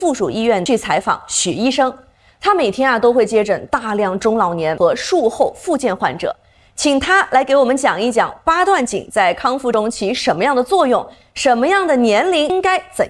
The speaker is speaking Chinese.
附属医院去采访许医生。他每天都会接诊大量中老年和术后复健患者，请他来给我们讲一讲八段锦在康复中起什么样的作用，什么样的年龄应该怎